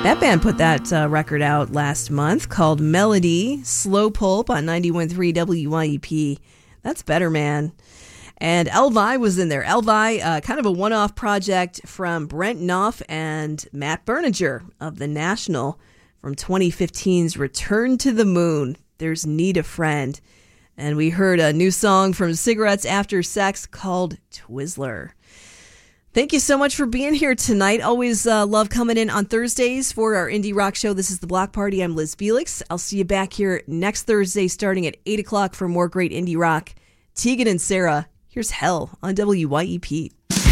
That band put that record out last month called Melody, Slow Pulp on 91.3 WYEP. That's better, man. And Elvi was in there. Elvi, kind of a one-off project from Brent Knopf and Matt Berninger of The National from 2015's Return to the Moon. There's Need a Friend. And we heard a new song from Cigarettes After Sex called Twizzler. Thank you so much for being here tonight. Always love coming in on Thursdays for our Indie Rock Show. This is The Block Party. I'm Liz Felix. I'll see you back here next Thursday starting at 8 o'clock for more great indie rock. Tegan and Sarah, here's Hell on WYEP.